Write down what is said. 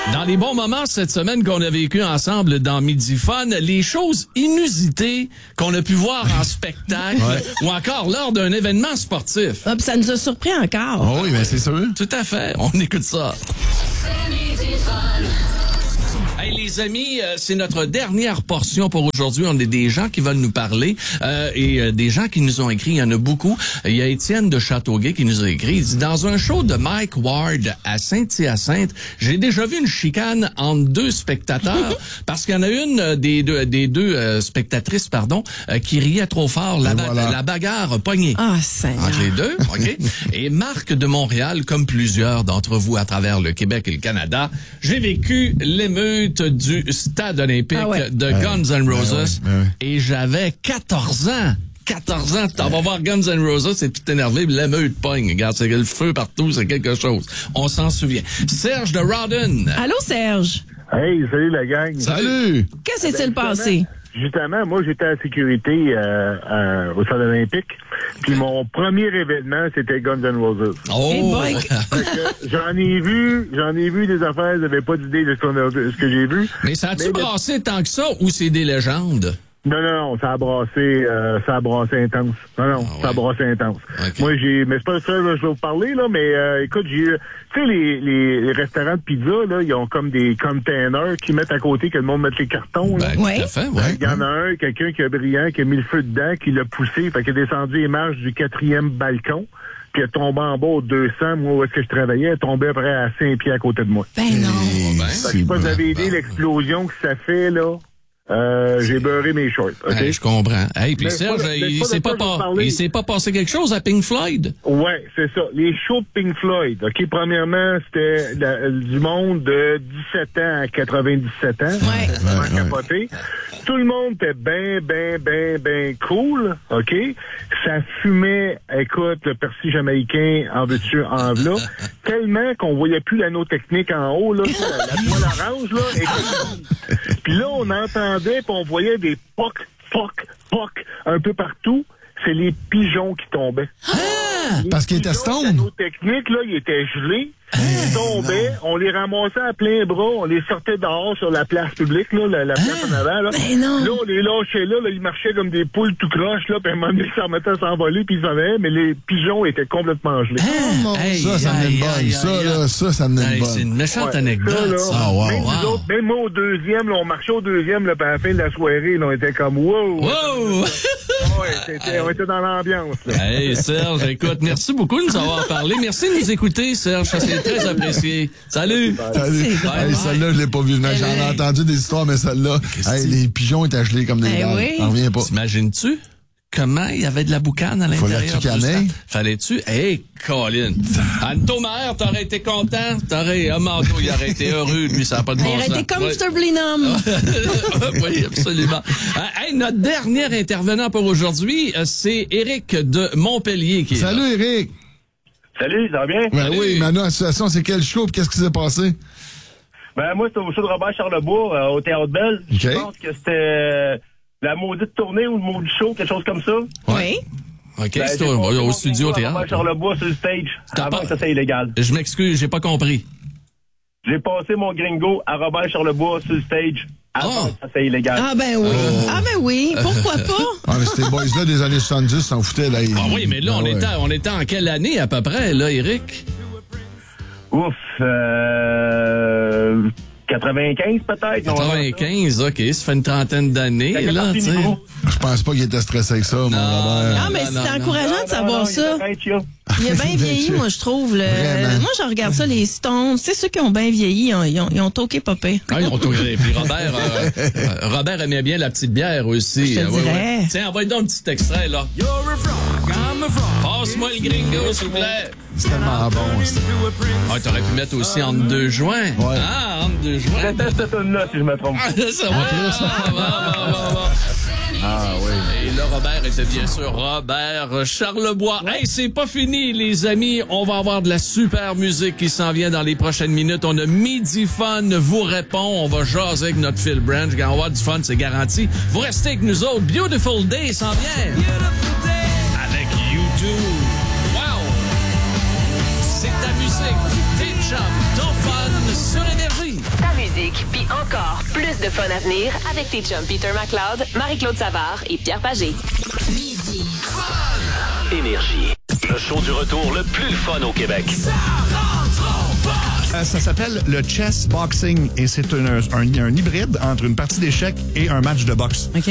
Dans les bons moments cette semaine qu'on a vécu ensemble dans Midi Fun, les choses inusitées qu'on a pu voir en spectacle ou encore lors d'un événement sportif. Ah, puis ça nous a surpris encore. Oh oui, mais c'est sûr. Tout à fait. On écoute ça. Hey, les amis, c'est notre dernière portion pour aujourd'hui. On a des gens qui veulent nous parler et des gens qui nous ont écrit. Il y en a beaucoup. Il y a Étienne de Châteauguay qui nous a écrit. Il dit, dans un show de Mike Ward à Saint-Hyacinthe, j'ai déjà vu une chicane entre deux spectateurs parce qu'il y en a une des deux spectatrices, qui riait trop fort. La bagarre a pogné. Ah, Seigneur. Entre les deux, OK? Et Marc de Montréal, comme plusieurs d'entre vous à travers le Québec et le Canada, j'ai vécu l'émeute du stade olympique de Guns N' Roses et j'avais 14 ans. 14 ans, t'en vas voir Guns N' Roses, c'est tout énervé, l'émeute pogne. Regarde, c'est le feu partout, c'est quelque chose. On s'en souvient. Serge de Rawdon. Allô, Serge? Hey, salut la gang. Salut! Qu'est-ce qui s'est passé? Justement, moi, j'étais à la sécurité au stade olympique. Puis mon premier événement, c'était Guns N' Roses. Oh! Hey boy. J'en ai vu des affaires, j'avais pas d'idée de ce que j'ai vu. Mais ça a-tu brassé tant que ça ou c'est des légendes? Non, ça a brassé intense. Non, ça a brassé intense. Okay. Moi, mais c'est pas ça que je vais vous parler, là, mais écoute, tu sais, les restaurants de pizza, là, ils ont comme des containers qui mettent à côté que le monde mette les cartons, là. Tout à fait, Il y en a un, quelqu'un qui a brillant, qui a mis le feu dedans, qui l'a poussé, fait qu'il est descendu les marches du 4e balcon, puis il est tombé en bas aux 200, moi, où est-ce que je travaillais, il est tombé à peu près à 5 pieds à côté de moi. Ben non. Je sais pas si vous avez aidé l'explosion que ça fait, là. J'ai beurré mes shorts. Okay? Hey, je comprends. Hey, puis Serge, il s'est pas passé quelque chose à Pink Floyd? Ouais, c'est ça. Les shows de Pink Floyd. OK, premièrement, c'était du monde de 17 ans à 97 ans. Ouais. Capoté. Tout le monde était ben cool. OK? Ça fumait, écoute, le persil jamaïcain en veux-tu, en v'là. Tellement qu'on voyait plus l'anneau technique en haut, là, la toile orange, là. Puis là, on entendait, puis on voyait des poc un peu partout. C'est les pigeons qui tombaient. Parce qu'ils étaient stone. L'anneau technique, là, il était gelé. Ils tombaient, on les ramassait à plein bras, on les sortait dehors sur la place publique, là, la place en avant, là. Ben non. Là, on les lâchait là, ils marchaient comme des poules tout croches, là, puis à un moment donné, ils s'en remettaient à s'envoler, puis ils s'en allaient, mais les pigeons étaient complètement gelés. Ça menait une bonne. Ça menait une bonne. C'est une méchante anecdote, ça. Ah, wow. Même nous autres, même moi au deuxième, là, on marchait au deuxième, là, puis à la fin de la soirée, là, on était comme wow! Wow! On était dans l'ambiance, là. Hey, Serge, écoute, merci beaucoup de nous avoir parlé. Merci de nous écouter, Serge. Ça, c'est très apprécié. Salut! Salut. Hey, celle-là, je l'ai pas vu venir. J'en ai entendu des histoires, mais celle-là, les pigeons étaient gelés comme des dalles. Oui. J'en reviens pas. T'imagines-tu comment il y avait de la boucane à l'intérieur? Fallait-tu canner? Fallait-tu? Hey, Colin! Anto Maher, t'aurais été content? Amando, il aurait été heureux, lui, ça n'a pas de bon sens. Il aurait été comfortably numb. Oui, absolument. Hey, notre dernier intervenant pour aujourd'hui, c'est Éric de Montpellier qui est Salut, là. Éric! Salut, ça va bien? Ben oui, maintenant, la situation, c'est quel show et qu'est-ce qui s'est passé? Ben, moi, c'était au show de Robert Charlebois, au Théâtre Belle. OK. Je pense que c'était la maudite tournée ou le maudit show, quelque chose comme ça. Oui. OK, Ben, c'est j'ai au passé studio mon théâtre. Robert Charlebois sur le stage, T'as avant pas- que ça soit illégal. Je m'excuse, j'ai pas compris. J'ai passé mon gringo à Robert Charlebois sur le stage, avant que ça soit illégal. Ah ben oui. Ah ben oui. Pourquoi pas? Ah, mais ces boys-là des années 70 s'en foutaient, là. Ah oui, mais là, on était en quelle année à peu près, là, Éric? Ouf, 95 peut-être. 95, OK, ça fait une trentaine d'années, là, tu sais. Je pense pas qu'il était stressé avec ça, mon Robert. Ah, mais c'est encourageant de savoir ça. Il a bien vieilli, moi, je trouve. Vraiment. Moi, je regarde ça, les Stones. Tu sais, ceux qui ont bien vieilli, ils ont toqué pas pire. Ah, ils ont tout gré. Puis Robert aimait bien la petite bière aussi. Je te dirais. Tiens, envoie donc un petit extrait, là. Passe-moi le gringo, s'il vous plaît. C'est tellement bon, ça. Ah, t'aurais pu mettre aussi entre deux joints. Ouais. Ah, entre deux joints. C'était cette tune-là, si je me trompe. Ah, ça va. Ah oui. Et là, Robert était bien sûr Robert Charlebois. Hey, c'est pas fini, les amis. On va avoir de la super musique qui s'en vient dans les prochaines minutes. On a Midi Fun vous répond. On va jaser avec notre Phil Branch. On va avoir du fun, c'est garanti. Vous restez avec nous autres. Beautiful Day s'en vient. Avec YouTube. Wow! C'est ta musique, tes chums, ton fun sur Énergie. de fun à venir avec tes chums Peter McLeod, Marie-Claude Savard et Pierre Pagé. Midi. Énergie. Le show du retour le plus fun au Québec. Ça rentre au box. Ça s'appelle le chess boxing et c'est un hybride entre une partie d'échecs et un match de boxe. OK.